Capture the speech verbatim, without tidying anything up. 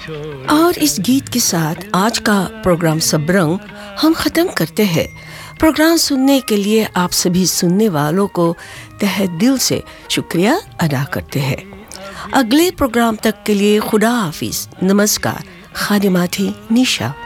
और इस गीत के साथ आज का प्रोग्राम सबरंग हम ख़त्म करते हैं। प्रोग्राम सुनने के लिए आप सभी सुनने वालों को तहे दिल से शुक्रिया अदा करते हैं। अगले प्रोग्राम तक के लिए खुदा हाफिज, नमस्कार। खादिमा थी निशा।